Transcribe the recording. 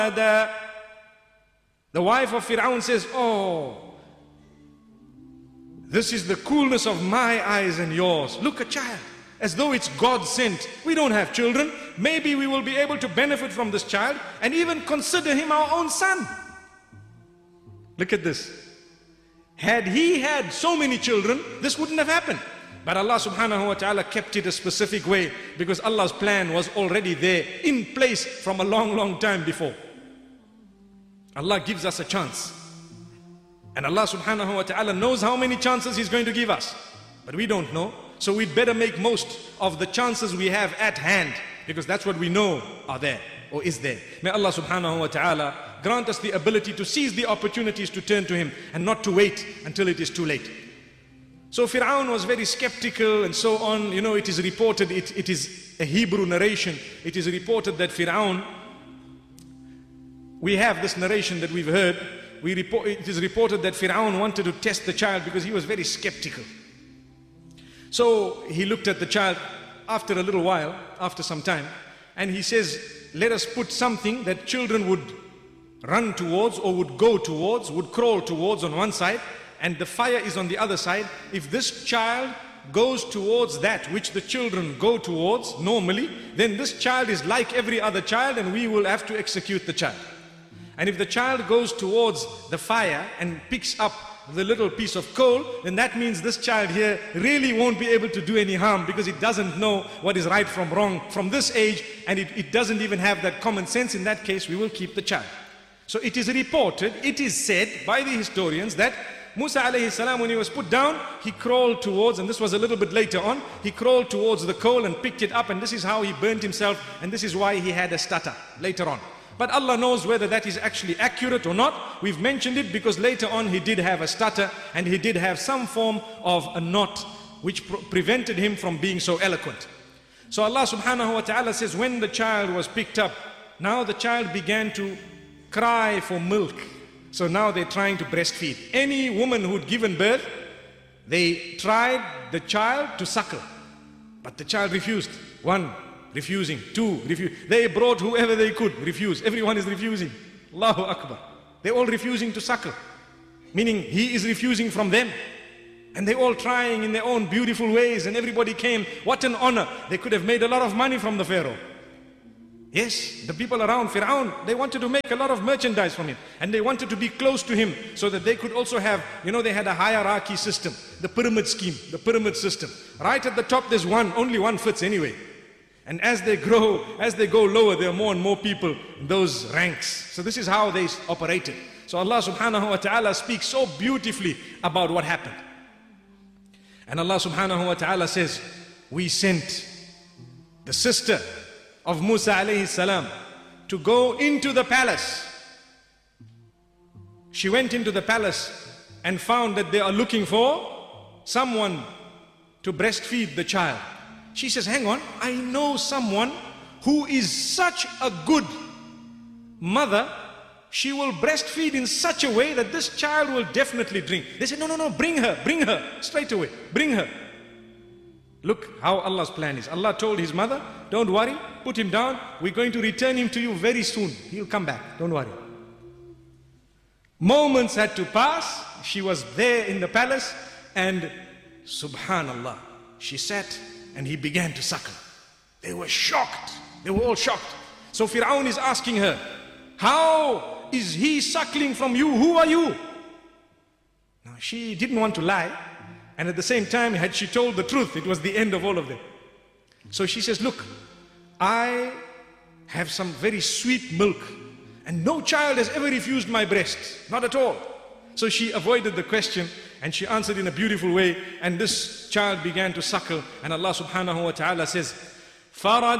The wife of Fir'aun says, oh, this is the coolness of my eyes and yours. Look, a child, as though it's God sent. We don't have children. Maybe we will be able to benefit from this child and even consider him our own son. Look at this. Had he had so many children, this wouldn't have happened. But Allah subhanahu wa ta'ala kept it a specific way, because Allah's plan was already there in place from a long time before. Allah gives us a chance. And Allah subhanahu wa ta'ala knows how many chances He's going to give us. But we don't know. So we'd better make most of the chances we have at hand, because that's what we know are there or is there. May Allah subhanahu wa ta'ala grant us the ability to seize the opportunities to turn to Him and not to wait until it is too late. So Fir'aun was very skeptical and so on. You know, it is reported, it is a Hebrew narration. It is reported that Fir'aun, we have this narration that we've heard. It is reported that Fir'aun wanted to test the child because he was very skeptical. So he looked at the child after a little while, after some time, and he says, let us put something that children would run towards or would go towards, would crawl towards on one side, and the fire is on the other side. If this child goes towards that which the children go towards normally, then this child is like every other child and we will have to execute the child. And if the child goes towards the fire and picks up the little piece of coal, then that means this child here really won't be able to do any harm, because it doesn't know what is right from wrong from this age, and it doesn't even have that common sense. In that case, we will keep the child. So it is reported, it is said by the historians that Musa alayhi salam, when he was put down, he crawled towards, and this was a little bit later on, he crawled towards the coal and picked it up, and this is how he burnt himself, and this is why he had a stutter later on. But Allah knows whether that is actually accurate or not. We've mentioned it because later on he did have a stutter, and he did have some form of a knot which prevented him from being so eloquent. So Allah subhanahu wa ta'ala says, when the child was picked up, now the child began to cry for milk. So now they're trying to breastfeed. Any woman who'd given birth, they tried the child to suckle, but the child refused. One, refusing. Two, refuse. They brought whoever they could, refuse. Everyone is refusing. Allahu Akbar. They're all refusing to suckle, meaning he is refusing from them. And they're all trying in their own beautiful ways, and everybody came. What an honor. They could have made a lot of money from the Pharaoh. Yes, the people around Fir'aun, they wanted to make a lot of merchandise from him, and they wanted to be close to him so that they could also have, you know, they had a hierarchy system, the pyramid scheme, the pyramid system. Right at the top there's one, only one fits anyway. And as they grow, as they go lower, there are more and more people in those ranks. So this is how they operated. So Allah subhanahu wa ta'ala speaks so beautifully about what happened. And Allah subhanahu wa ta'ala says, we sent the sister of Musa alayhi salam to go into the palace. She went into the palace and found that they are looking for someone to breastfeed the child. She says, hang on, I know someone who is such a good mother. She will breastfeed in such a way that this child will definitely drink. They said, no, bring her straight away, bring her. Look how Allah's plan is. Allah told his mother, don't worry, put him down. We're going to return him to you very soon. He'll come back, don't worry. Moments had to pass. She was there in the palace, and subhanallah, she sat and he began to suckle. They were shocked. They were all shocked. So Fir'aun is asking her, how is he suckling from you? Who are you? Now she didn't want to lie. And at the same time, had she told the truth, it was the end of all of them. So she says, look, I have some very sweet milk, and no child has ever refused my breast, not at all. So she avoided the question, and she answered in a beautiful way, and this child began to suckle. And Allah subhanahu wa ta'ala says,